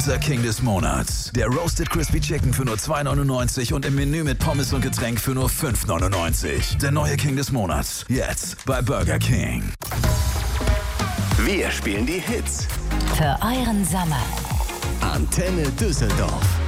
Unser King des Monats. Der Roasted Crispy Chicken für nur 2,99 und im Menü mit Pommes und Getränk für nur 5,99. Der neue King des Monats. Jetzt bei Burger King. Wir spielen die Hits Für euren Sommer. Antenne Düsseldorf.